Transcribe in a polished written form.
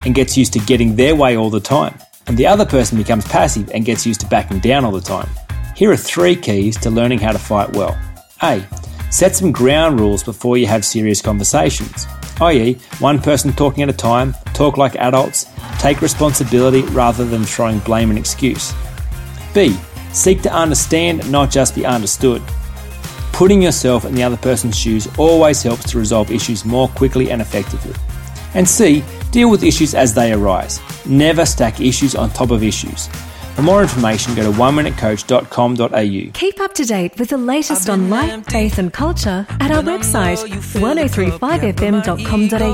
and gets used to getting their way all the time, and the other person becomes passive and gets used to backing down all the time. Here are 3 keys to learning how to fight well. A. Set some ground rules before you have serious conversations, i.e. one person talking at a time, talk like adults, take responsibility rather than throwing blame and excuse. B. Seek to understand, not just be understood. Putting yourself in the other person's shoes always helps to resolve issues more quickly and effectively. And C. Deal with issues as they arise. Never stack issues on top of issues. For more information, go to oneminutecoach.com.au. Keep up to date with the latest on life, faith and culture at our website 1035fm.com.au.